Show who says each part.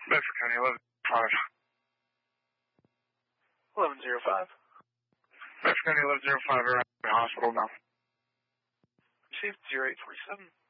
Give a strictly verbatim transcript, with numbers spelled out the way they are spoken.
Speaker 1: Bedford County, eleven five.
Speaker 2: eleven zero five.
Speaker 1: Bedford County, eleven zero five, around the hospital now.
Speaker 2: Received zero eight four seven.